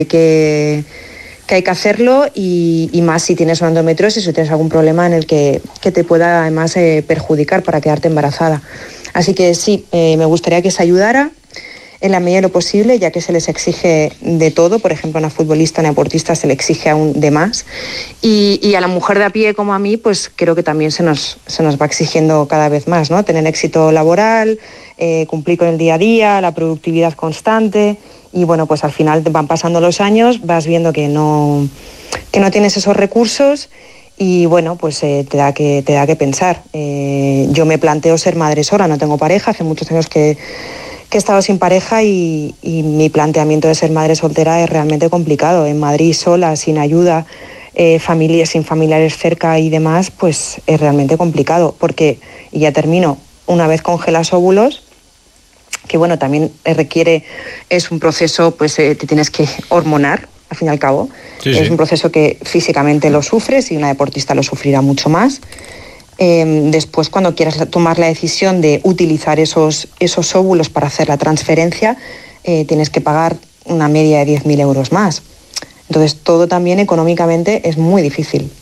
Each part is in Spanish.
hay que hacerlo y más si tienes una endometriosis o tienes algún problema en el que te pueda además perjudicar para quedarte embarazada. Así que sí, me gustaría que se ayudara en la medida de lo posible, ya que se les exige de todo. Por ejemplo, a una futbolista, a una deportista se le exige aún de más. Y a la mujer de a pie como a mí, pues creo que también se nos va exigiendo cada vez más, ¿no? Tener éxito laboral, cumplir con el día a día, la productividad constante. Y bueno, pues al final van pasando los años, vas viendo que no tienes esos recursos y bueno, pues te da que pensar. Yo me planteo ser madre sola, no tengo pareja, hace muchos años que he estado sin pareja y mi planteamiento de ser madre soltera es realmente complicado. En Madrid sola, sin ayuda, sin familiares cerca y demás, pues es realmente complicado porque, y ya termino, una vez congelas óvulos, que bueno, también es un proceso, pues te tienes que hormonar, al fin y al cabo. Sí. Un proceso que físicamente lo sufres y una deportista lo sufrirá mucho más. Después, cuando quieras tomar la decisión de utilizar esos óvulos para hacer la transferencia, tienes que pagar una media de 10.000 euros más. Entonces, todo también económicamente es muy difícil.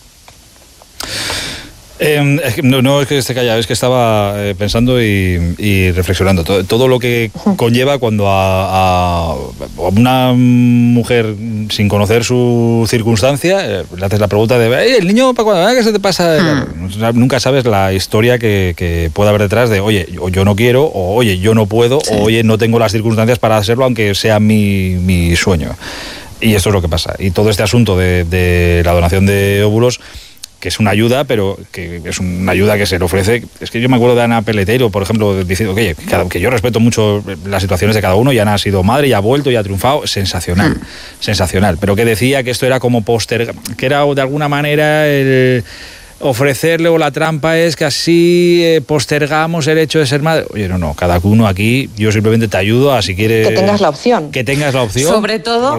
No es que esté callado, es que estaba pensando y reflexionando todo lo que conlleva cuando a una mujer sin conocer su circunstancia le haces la pregunta de el niño, ¿para cuándo? ¿Qué se te pasa? Nunca sabes la historia que puede haber detrás de oye, yo no quiero, o oye, yo no puedo, sí, o oye, no tengo las circunstancias para hacerlo aunque sea mi sueño. Y esto es lo que pasa. Y todo este asunto de la donación de óvulos, que es una ayuda, pero que es una ayuda que se le ofrece. Es que yo me acuerdo de Ana Peleteiro, por ejemplo, diciendo que yo respeto mucho las situaciones de cada uno, y Ana ha sido madre y ha vuelto y ha triunfado, sensacional, pero que decía que esto era como que era de alguna manera el ofrecerle, o la trampa es que así postergamos el hecho de ser madre. Oye, no, cada uno aquí, yo simplemente te ayudo a, si quieres, que tengas la opción. Sobre todo,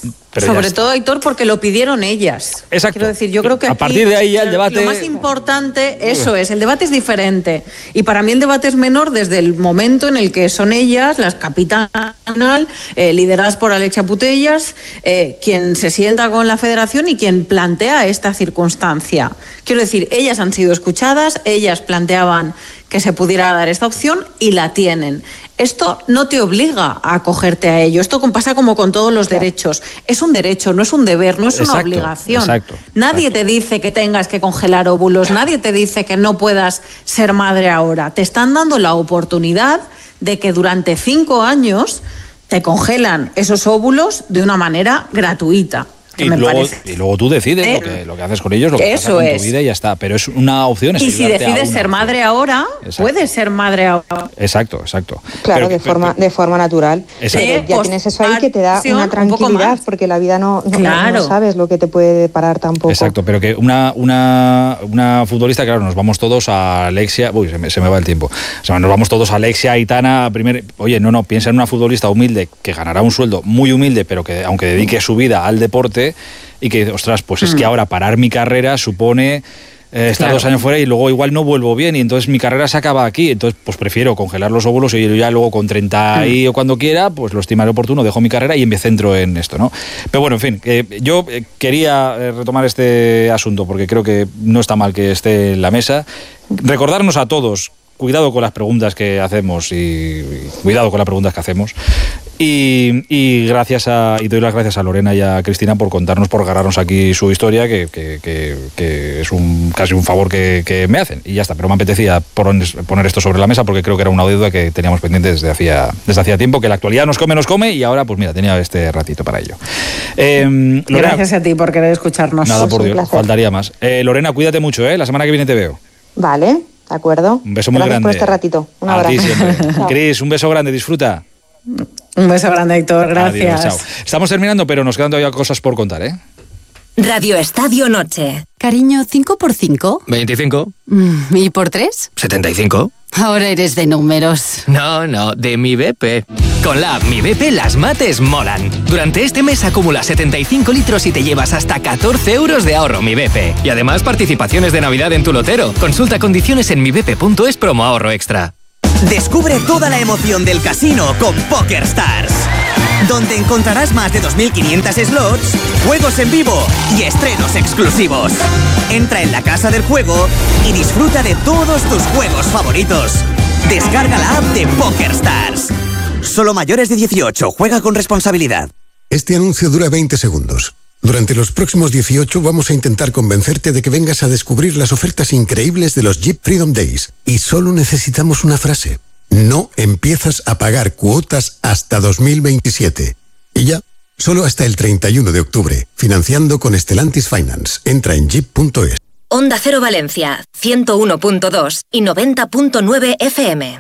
Aitor, porque lo pidieron ellas. Exacto. Quiero decir, yo creo que a partir de ahí ya el debate... Lo más importante, eso es, el debate es diferente. Y para mí el debate es menor desde el momento en el que son ellas, las capitanas, lideradas por Alexia Putellas, quien se sienta con la federación y quien plantea esta circunstancia. Quiero decir, ellas han sido escuchadas, ellas planteaban que se pudiera dar esta opción y la tienen. Esto no te obliga a acogerte a ello. Esto pasa como con todos los derechos. Es un derecho, no es un deber, no es una obligación. Nadie te dice que tengas que congelar óvulos, nadie te dice que no puedas ser madre ahora. Te están dando la oportunidad de que durante 5 años te congelan esos óvulos de una manera gratuita. Y luego tú decides lo que haces con ellos, lo que pasa con tu vida y ya está. Pero es una opción. Y si decides ser madre ahora, puedes ser madre ahora. Exacto. Claro, de forma natural. Ya tienes eso ahí que te da una tranquilidad, porque la vida no sabes lo que te puede deparar tampoco. Exacto, pero que una futbolista, claro, nos vamos todos a Alexia... Uy, se me va el tiempo. O sea, nos vamos todos a Alexia, Aitana... Oye, no, piensa en una futbolista humilde que ganará un sueldo muy humilde, pero que aunque dedique su vida al deporte, y que, ostras, pues es que ahora parar mi carrera supone estar 2 años fuera y luego igual no vuelvo bien, y entonces mi carrera se acaba aquí. Entonces, pues prefiero congelar los óvulos y ya luego con 30 y o cuando quiera, pues lo estimaré oportuno, dejo mi carrera y me centro en esto, ¿no? Pero bueno, en fin, yo quería retomar este asunto porque creo que no está mal que esté en la mesa. Recordarnos a todos, cuidado con las preguntas que hacemos y cuidado con las preguntas que hacemos. Y doy las gracias a Lorena y a Cristina por contarnos, por agarrarnos aquí su historia, que es casi un favor que me hacen. Y ya está, pero me apetecía poner esto sobre la mesa porque creo que era una deuda que teníamos pendiente desde hacía tiempo, que la actualidad nos come y ahora, pues mira, tenía este ratito para ello. Lorena, gracias a ti por querer escucharnos. Nada, por Dios, faltaría más. Lorena, cuídate mucho, la semana que viene te veo. Vale, de acuerdo. Un beso muy grande. Gracias por este ratito. Un abrazo. A ti siempre. Cris, un beso grande, disfruta. Un beso grande, Héctor, gracias. Adiós, chao. Estamos terminando, pero nos quedan todavía cosas por contar, Radio Estadio Noche. Cariño, 5 por 5. 25. ¿Y por 3? 75. Ahora eres de números. No, de Mi BP. Con la app Mi BP las mates molan. Durante este mes acumula 75 litros y te llevas hasta 14 euros de ahorro Mi BP. Y además participaciones de Navidad en tu lotero. Consulta condiciones en mibp.es promo ahorro extra. Descubre toda la emoción del casino con PokerStars. donde encontrarás más de 2.500 slots, juegos en vivo y estrenos exclusivos. Entra en la casa del juego y disfruta de todos tus juegos favoritos. Descarga la app de PokerStars. Solo mayores de 18, juega con responsabilidad. Este anuncio dura 20 segundos. Durante los próximos 18 vamos a intentar convencerte de que vengas a descubrir las ofertas increíbles de los Jeep Freedom Days. Y solo necesitamos una frase. No empiezas a pagar cuotas hasta 2027. Y ya, solo hasta el 31 de octubre. Financiando con Stellantis Finance. Entra en jeep.es. Onda Cero Valencia, 101.2 y 90.9 FM.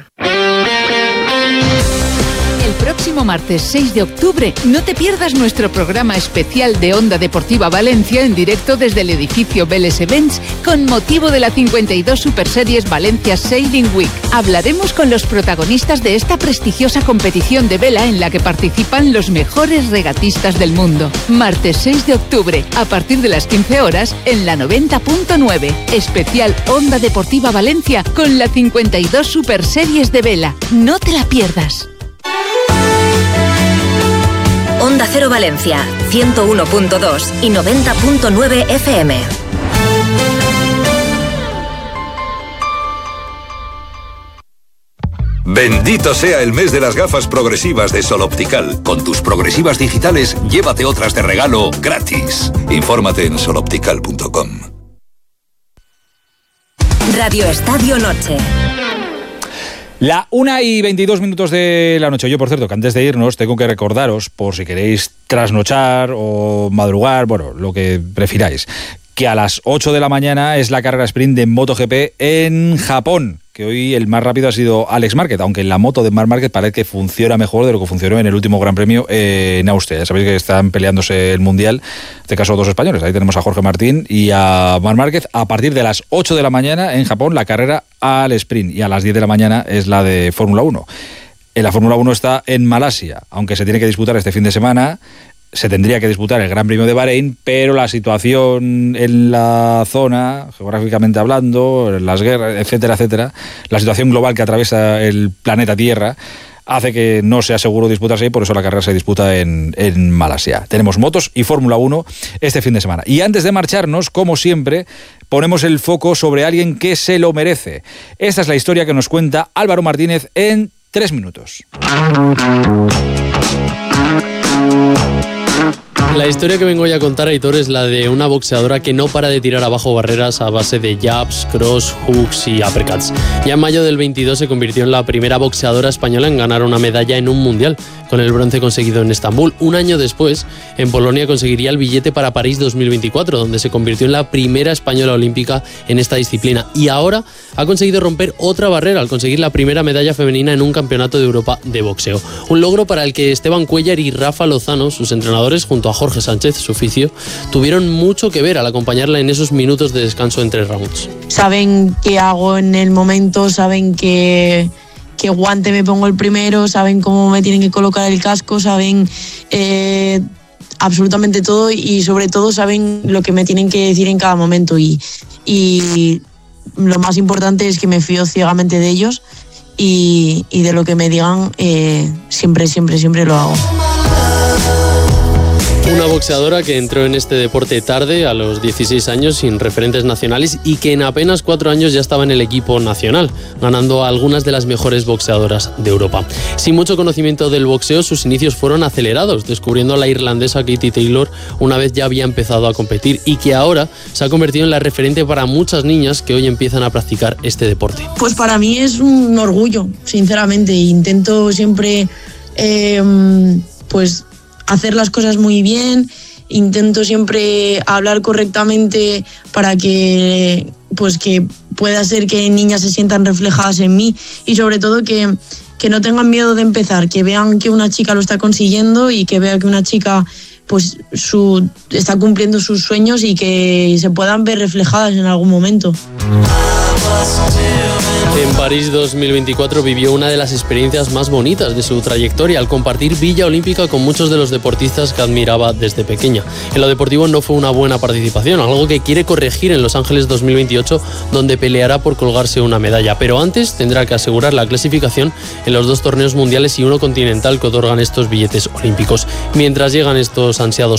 El próximo martes 6 de octubre no te pierdas nuestro programa especial de Onda Deportiva Valencia en directo desde el edificio Vélez Events con motivo de la 52 Super Series Valencia Sailing Week. Hablaremos con los protagonistas de esta prestigiosa competición de vela en la que participan los mejores regatistas del mundo. Martes 6 de octubre, a partir de las 15 horas, en la 90.9. Especial Onda Deportiva Valencia con la 52 Super Series de vela. No te la pierdas. Onda Cero Valencia, 101.2 y 90.9 FM. Bendito sea el mes de las gafas progresivas de Sol Optical. Con tus progresivas digitales, llévate otras de regalo gratis. Infórmate en soloptical.com. Radio Estadio Noche. La 1:22 de la noche. Yo, por cierto, que antes de irnos tengo que recordaros, por si queréis trasnochar o madrugar, bueno, lo que prefiráis, que a las 8 de la mañana es la carrera sprint de MotoGP en Japón, que hoy el más rápido ha sido Alex Márquez, aunque en la moto de Marc Márquez parece que funciona mejor de lo que funcionó en el último Gran Premio en Austria. Ya sabéis que están peleándose el Mundial, en este caso dos españoles. Ahí tenemos a Jorge Martín y a Marc Márquez. A partir de las 8 de la mañana en Japón la carrera al sprint, y a las 10 de la mañana es la de Fórmula 1. En la Fórmula 1 está en Malasia, aunque se tiene que disputar este fin de semana. Se tendría que disputar el Gran Premio de Bahrein, pero la situación en la zona, geográficamente hablando, las guerras, etcétera, etcétera, la situación global que atraviesa el planeta Tierra, hace que no sea seguro disputarse ahí, por eso la carrera se disputa en Malasia. Tenemos motos y Fórmula 1 este fin de semana. Y antes de marcharnos, como siempre, ponemos el foco sobre alguien que se lo merece. Esta es la historia que nos cuenta Álvaro Martínez en 3 minutos. La historia que vengo hoy a contar, Aitor, es la de una boxeadora que no para de tirar abajo barreras a base de jabs, cross, hooks y uppercuts. Ya en mayo del 22 se convirtió en la primera boxeadora española en ganar una medalla en un mundial, con el bronce conseguido en Estambul. Un año después, en Polonia conseguiría el billete para París 2024, donde se convirtió en la primera española olímpica en esta disciplina. Y ahora ha conseguido romper otra barrera al conseguir la primera medalla femenina en un campeonato de Europa de boxeo. Un logro para el que Esteban Cuéllar y Rafa Lozano, sus entrenadores, junto a Jorge Sánchez, su oficio, tuvieron mucho que ver al acompañarla en esos minutos de descanso entre rounds. Saben qué hago en el momento, saben qué guante me pongo el primero, saben cómo me tienen que colocar el casco, saben absolutamente todo, y sobre todo saben lo que me tienen que decir en cada momento, y lo más importante es que me fío ciegamente de ellos, y de lo que me digan siempre lo hago. Una boxeadora que entró en este deporte tarde, a los 16 años, sin referentes nacionales, y que en apenas 4 años ya estaba en el equipo nacional, ganando a algunas de las mejores boxeadoras de Europa. Sin mucho conocimiento del boxeo, sus inicios fueron acelerados, descubriendo a la irlandesa Katie Taylor una vez ya había empezado a competir, y que ahora se ha convertido en la referente para muchas niñas que hoy empiezan a practicar este deporte. Pues para mí es un orgullo, sinceramente. Intento siempre pues hacer las cosas muy bien, intento siempre hablar correctamente para que pueda ser que niñas se sientan reflejadas en mí, y sobre todo que no tengan miedo de empezar, que vean que una chica lo está consiguiendo y que vean que una chica pues está cumpliendo sus sueños y que se puedan ver reflejadas en algún momento. En París 2024 vivió una de las experiencias más bonitas de su trayectoria al compartir Villa Olímpica con muchos de los deportistas que admiraba desde pequeña. En lo deportivo no fue una buena participación, algo que quiere corregir en Los Ángeles 2028, donde peleará por colgarse una medalla. Pero antes tendrá que asegurar la clasificación en los 2 torneos mundiales y uno continental que otorgan estos billetes olímpicos. Mientras llegan estos ansiados